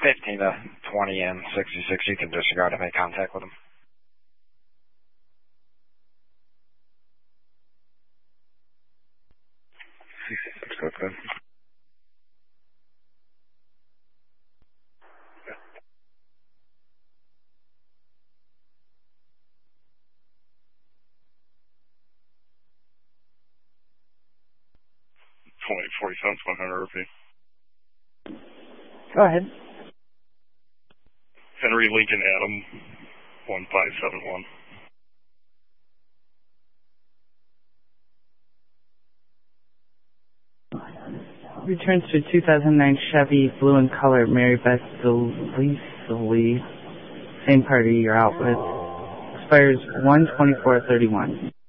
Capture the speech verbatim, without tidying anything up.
fifteen to twenty and sixty-six, you can disregard and make contact with them. sixty-six, good, good. twenty forty-seven, one hundred R P. Go ahead. Henry Lincoln Adam, one five seven one. Returns to two thousand nine Chevy, blue in color, Mary Beth Delisle. Same party you're out with. Expires one twenty-four thirty-one.